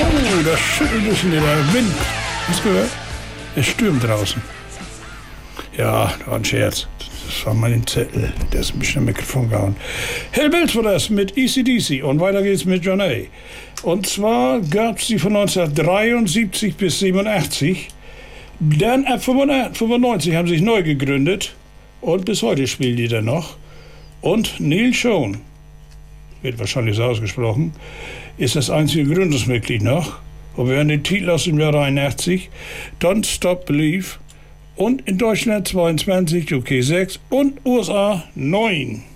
Oh, das schüttelt ein bisschen der Wind. Hast du gehört? Es stürmt draußen. Ja, war ein Scherz. Das war mein Zettel. Der ist ein bisschen am Mikrofon gehauen. Hell Bills war das mit AC/DC und weiter geht's mit John A. Und zwar gab's die von 1973 bis 87. Dann ab 95 haben sie sich neu gegründet und bis heute spielen die dann noch. Und Neil Schon, wird wahrscheinlich so ausgesprochen, ist das einzige Gründungsmitglied noch. Und wir hören den Titel aus dem Jahr 81, Don't Stop Believe. Und in Deutschland 22, UK 6 und USA 9.